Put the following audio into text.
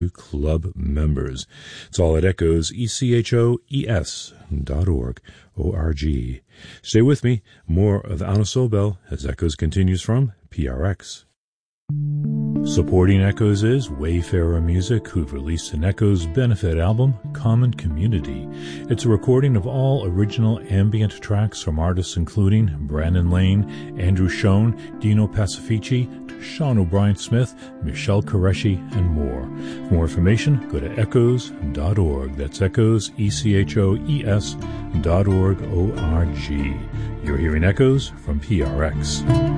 Club members. It's all at Echoes, ECHOES.org, O-R-G. Stay with me. More of Anna Sobel as Echoes continues from PRX. Supporting Echoes is Wayfarer Music, who've released an Echoes benefit album, Common Community. It's a recording of all original ambient tracks from artists including Brandon Lane, Andrew Schoen, Dino Pacifici, Sean O'Brien Smith, Michelle Qureshi, and more. For more information, go to echoes.org. That's Echoes, ECHOES.org, O-R-G. You're hearing Echoes from PRX.